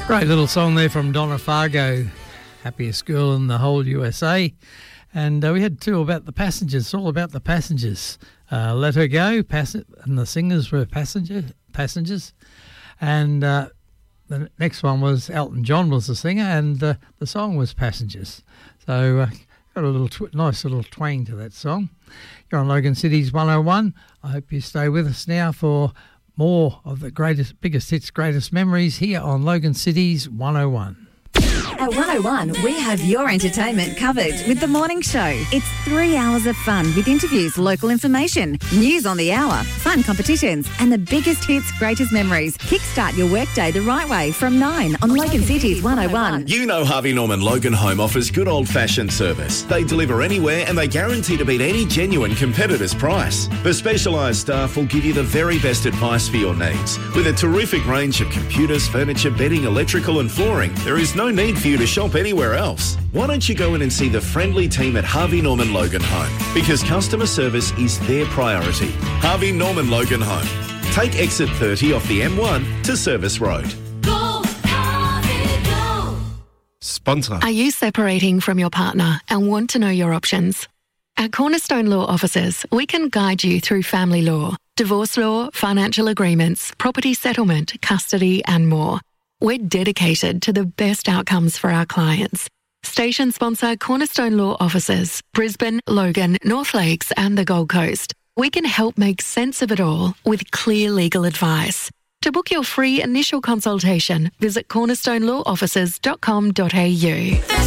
Great little song there from Donna Fargo, happiest girl in the whole USA. And we had two about the passengers, all about the passengers. Let Her Go, and the singers were passengers. And the next one was Elton John was the singer, and the song was Passengers. So got a little nice little twang to that song. You're on Logan City's 101. I hope you stay with us now for more of the biggest hits, greatest memories here on Logan City's 101. At 101, we have your entertainment covered with The Morning Show. It's 3 hours of fun with interviews, local information, news on the hour, fun competitions, and the biggest hits, greatest memories. Kickstart your workday the right way from 9 on Logan City's 101. You know Harvey Norman Logan Home offers good old-fashioned service. They deliver anywhere and they guarantee to beat any genuine competitor's price. The specialised staff will give you the very best advice for your needs. With a terrific range of computers, furniture, bedding, electrical and flooring, there is no need for you to shop anywhere else. Why don't you go in and see the friendly team at Harvey Norman Logan Home? Because customer service is their priority. Harvey Norman Logan Home. Take exit 30 off the M1 to Service Road. Go, Harvey, go. Sponsor. Are you separating from your partner and want to know your options? At Cornerstone Law Offices, we can guide you through family law, divorce law, financial agreements, property settlement, custody and more. We're dedicated to the best outcomes for our clients. Station sponsor Cornerstone Law Offices, Brisbane, Logan, North Lakes and the Gold Coast. We can help make sense of it all with clear legal advice. To book your free initial consultation, visit cornerstonelawoffices.com.au.